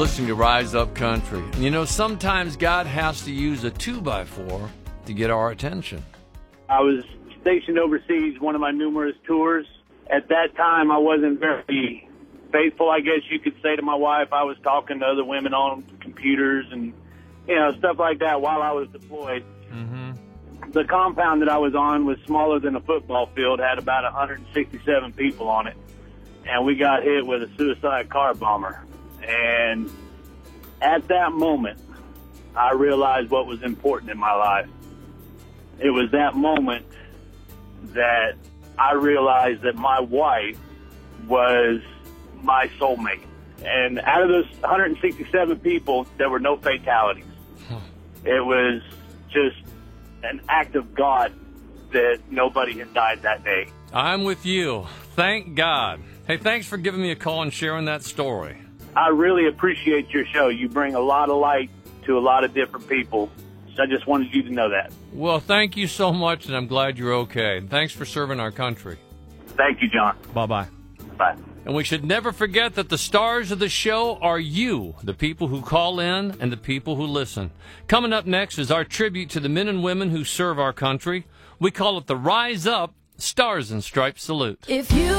listening to Rise Up Country. And you know, sometimes God has to use a 2x4 to get our attention. I was stationed overseas, one of my numerous tours. At that time, I wasn't very faithful, I guess you could say, to my wife. I was talking to other women on computers and, you know, stuff like that while I was deployed. Mm-hmm. The compound that I was on was smaller than a football field, had about 167 people on it. And we got hit with a suicide car bomber. And at that moment, I realized what was important in my life. It was that moment that I realized that my wife was my soulmate. And out of those 167 people, there were no fatalities. It was just an act of God that nobody had died that day. I'm with you. Thank God. Hey, thanks for giving me a call and sharing that story. I really appreciate your show. You bring a lot of light to a lot of different people. So I just wanted you to know that. Well, thank you so much, and I'm glad you're okay. Thanks for serving our country. Thank you, John. Bye-bye. Bye. And we should never forget that the stars of the show are you, the people who call in and the people who listen. Coming up next is our tribute to the men and women who serve our country. We call it the Rise Up Stars and Stripes Salute. If you